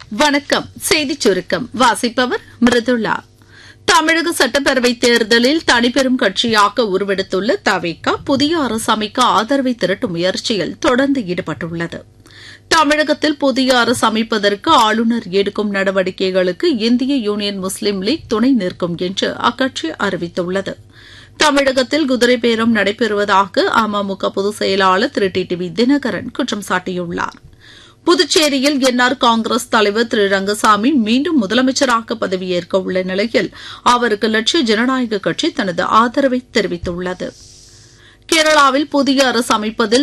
வணக்கம். செய்திச் சுருக்கம் வாசிப்பவர் மிருதுளா. தமிழக சட்டப்பேரவைத் தேர்தலில் தனிப்பெரும் கட்சியாக உருவெடுத்துள்ள தவிக புதிய அரசு அமைக்க ஆதரவை திரட்டும் முயற்சியில் தொடர்ந்து ஈடுபட்டுள்ளது. தமிழகத்தில் புதிய அரசு அமைப்பதற்கு ஆளுநர் எடுக்கும் நடவடிக்கைகளுக்கு இந்திய யூனியன் முஸ்லீம் லீக் துணை நிற்கும் என்று அக்கட்சி அறிவித்துள்ளது. தமிழகத்தில் குதிரை பேரம் நடைபெறுவதாக அமமுக பொதுச் செயலாளர் திரு டிடிவி தினகரன் குற்றம் சாட்டியுள்ளார். புதுச்சேரியில் என்ஆர் காங்கிரஸ் தலைவர் திரு ரங்கசாமி மீண்டும் முதலமைச்சராக பதவியேற்க உள்ள நிலையில் அவருக்கு லட்சிய ஜனநாயக கட்சி தனது ஆதரவை தெரிவித்துள்ளது. கேரளாவில் புதிய அரசு அமைப்பதில்